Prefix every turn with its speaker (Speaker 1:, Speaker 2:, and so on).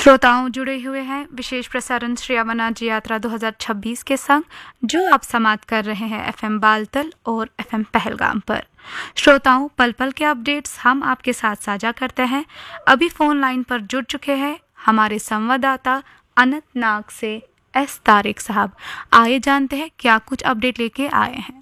Speaker 1: श्रोताओं जुड़े हुए हैं विशेष प्रसारण श्री अमरनाथ जी यात्रा 2026 के संग, जो आप समाप्त कर रहे हैं एफएम बालतल और एफएम पहलगाम पर। श्रोताओं, पल पल के अपडेट्स हम आपके साथ साझा करते हैं। अभी फोन लाइन पर जुड़ चुके हैं हमारे संवाददाता अनंतनाग से एस तारिक साहब। आइए जानते हैं क्या कुछ अपडेट लेके आए हैं।